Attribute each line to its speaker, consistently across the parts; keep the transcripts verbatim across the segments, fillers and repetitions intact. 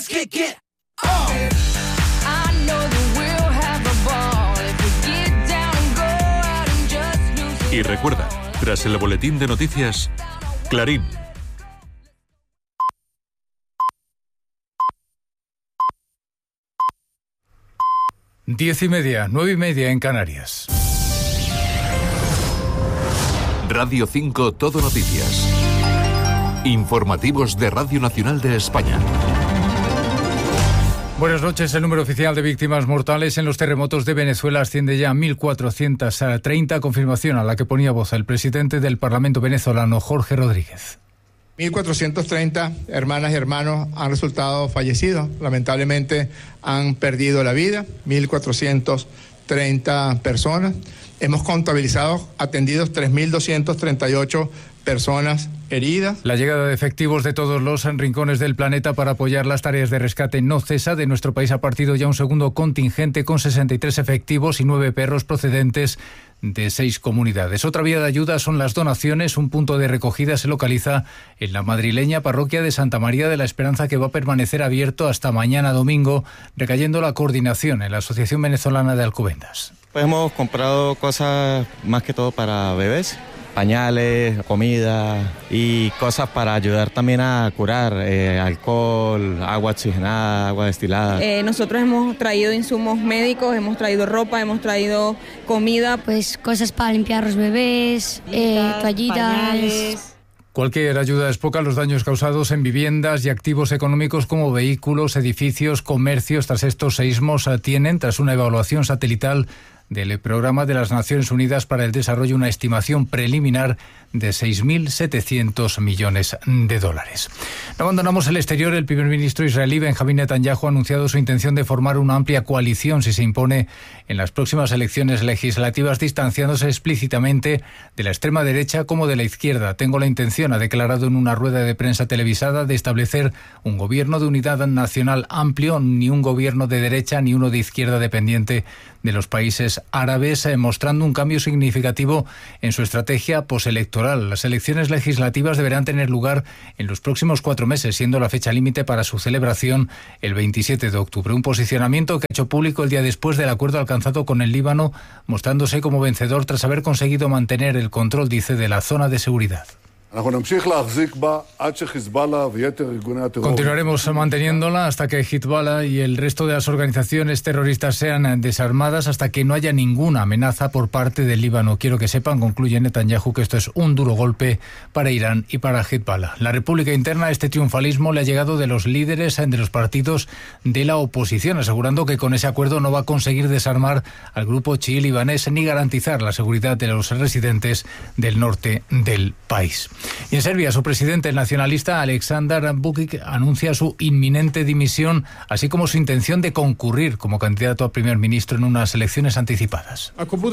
Speaker 1: let's kick it off. I know that we'll have a ball if we get down and go out and just lose it.
Speaker 2: Y recuerda, tras el boletín de noticias, Clarín.
Speaker 3: Diez y media, nueve y media en Canarias.
Speaker 2: Radio cinco Todo Noticias. Informativos de Radio Nacional de España.
Speaker 3: Buenas noches. El número oficial de víctimas mortales en los terremotos de Venezuela asciende ya a mil cuatrocientos treinta, confirmación a la que ponía voz el presidente del Parlamento venezolano, Jorge Rodríguez.
Speaker 4: mil cuatrocientos treinta hermanas y hermanos han resultado fallecidos. Lamentablemente han perdido la vida, mil cuatrocientos treinta personas. Hemos contabilizado atendidos tres mil doscientas treinta y ocho personas heridas.
Speaker 3: La llegada de efectivos de todos los rincones del planeta para apoyar las tareas de rescate no cesa. De nuestro país ha partido ya un segundo contingente con sesenta y tres efectivos y nueve perros procedentes de seis comunidades. Otra vía de ayuda son las donaciones. Un punto de recogida se localiza en la madrileña parroquia de Santa María de la Esperanza, que va a permanecer abierto hasta mañana domingo, recayendo la coordinación en la Asociación Venezolana de Alcobendas.
Speaker 5: Pues hemos comprado cosas más que todo para bebés, pañales, comida y cosas para ayudar también a curar, eh, alcohol, agua oxigenada, agua destilada.
Speaker 6: Eh, nosotros hemos traído insumos médicos, hemos traído ropa, hemos traído comida.
Speaker 7: Pues cosas para limpiar los bebés, eh, toallitas.
Speaker 3: Cualquier ayuda es poca. Los daños causados en viviendas y activos económicos como vehículos, edificios, comercios tras estos seísmos tienen, tras una evaluación satelital del Programa de las Naciones Unidas para el Desarrollo, una estimación preliminar de seis mil setecientos millones de dólares. No abandonamos el exterior. El primer ministro israelí Benjamín Netanyahu ha anunciado su intención de formar una amplia coalición si se impone en las próximas elecciones legislativas, distanciándose explícitamente de la extrema derecha como de la izquierda. Tengo la intención, ha declarado en una rueda de prensa televisada, de establecer un gobierno de unidad nacional amplio, ni un gobierno de derecha ni uno de izquierda dependiente de los países árabes, eh, mostrando un cambio significativo en su estrategia postelectoral. Las elecciones legislativas deberán tener lugar en los próximos cuatro meses, siendo la fecha límite para su celebración el veintisiete de octubre. Un posicionamiento que ha hecho público el día después del acuerdo alcanzado con el Líbano, mostrándose como vencedor tras haber conseguido mantener el control, dice, de la zona de seguridad. Continuaremos manteniéndola hasta que Hezbollah y el resto de las organizaciones terroristas sean desarmadas, hasta que no haya ninguna amenaza por parte del Líbano. Quiero que sepan, concluye Netanyahu, que esto es un duro golpe para Irán y para Hezbollah. La República Interna, este triunfalismo le ha llegado de los líderes de los partidos de la oposición, asegurando que con ese acuerdo no va a conseguir desarmar al grupo chií libanés ni garantizar la seguridad de los residentes del norte del país. Y en Serbia, su presidente, el nacionalista Aleksandar Vučić, anuncia su inminente dimisión, así como su intención de concurrir como candidato a primer ministro en unas elecciones anticipadas.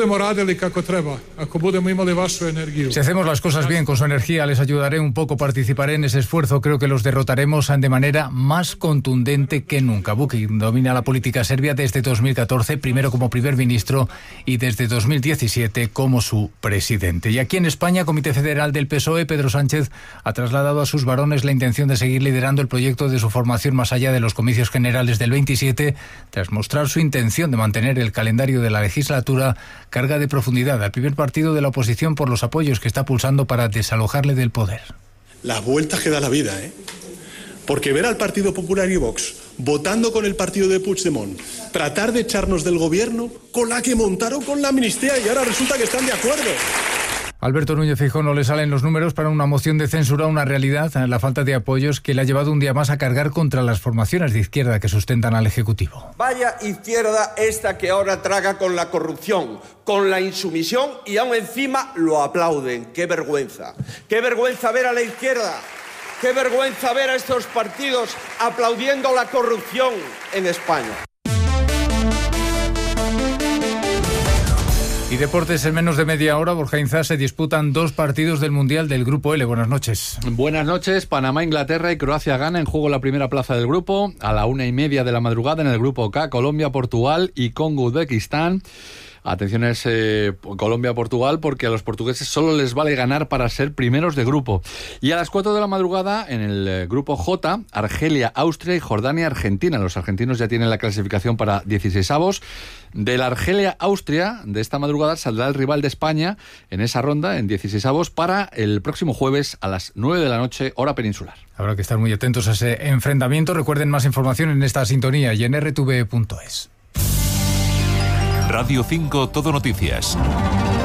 Speaker 3: Si hacemos las cosas bien, con su energía, les ayudaré un poco, participaré en ese esfuerzo. Creo que los derrotaremos de manera más contundente que nunca. Vučić domina la política serbia desde dos mil catorce, primero como primer ministro y desde dos mil diecisiete como su presidente. Y aquí en España, Comité Federal del P S O E, Pedro Sánchez ha trasladado a sus varones la intención de seguir liderando el proyecto de su formación más allá de los comicios generales del veintisiete, tras mostrar su intención de mantener el calendario de la legislatura carga de profundidad al primer partido de la oposición por los apoyos que está pulsando para desalojarle del poder.
Speaker 8: Las vueltas que da la vida, ¿eh? Porque ver al Partido Popular y Vox votando con el partido de Puigdemont, tratar de echarnos del gobierno con la que montaron con la amnistía y ahora resulta que están de acuerdo.
Speaker 3: Alberto Núñez Feijóo no le salen los números para una moción de censura, una realidad, la falta de apoyos que le ha llevado un día más a cargar contra las formaciones de izquierda que sustentan al Ejecutivo.
Speaker 9: Vaya izquierda esta que ahora traga con la corrupción, con la insumisión y aún encima lo aplauden. ¡Qué vergüenza! ¡Qué vergüenza ver a la izquierda! ¡Qué vergüenza ver a estos partidos aplaudiendo la corrupción en España!
Speaker 3: Y deportes, en menos de media hora, Borja Inzá, se disputan dos partidos del Mundial del Grupo L. Buenas noches.
Speaker 10: Buenas noches. Panamá, Inglaterra y Croacia gana en juego la primera plaza del grupo. A la una y media de la madrugada en el Grupo K, Colombia, Portugal y Congo, Uzbekistán. Atención a ese Colombia-Portugal, porque a los portugueses solo les vale ganar para ser primeros de grupo. Y a las cuatro de la madrugada, en el eh, grupo J, Argelia, Austria y Jordania, Argentina. Los argentinos ya tienen la clasificación para dieciseisavos. De la Argelia-Austria, de esta madrugada, saldrá el rival de España en esa ronda, en dieciseisavos, para el próximo jueves a las nueve de la noche, hora peninsular.
Speaker 3: Habrá que estar muy atentos a ese enfrentamiento. Recuerden más información en esta sintonía y en r t v punto es.
Speaker 2: Radio cinco Todo Noticias.